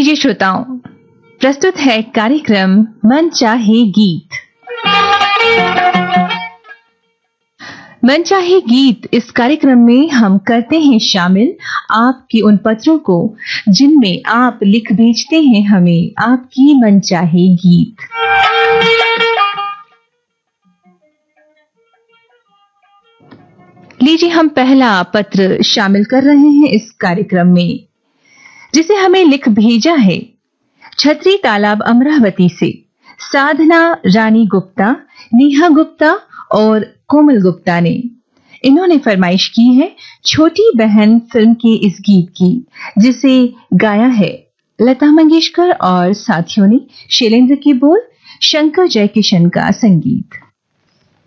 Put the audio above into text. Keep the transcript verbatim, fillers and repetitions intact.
लीजिए श्रोताओं, प्रस्तुत है कार्यक्रम मन चाहे गीत। मन चाहे गीत इस कार्यक्रम में हम करते हैं शामिल आपके उन पत्रों को जिनमें आप लिख भेजते हैं हमें आपकी मन चाहे गीत। लीजिए हम पहला पत्र शामिल कर रहे हैं इस कार्यक्रम में, जिसे हमें लिख भेजा है छतरी तालाब अमरावती से साधना रानी गुप्ता, नेहा गुप्ता और कोमल गुप्ता ने। इन्होंने फरमाइश की है छोटी बहन फिल्म के इस गीत की, जिसे गाया है लता मंगेशकर और साथियों ने। शैलेंद्र की बोल, शंकर जयकिशन का संगीत।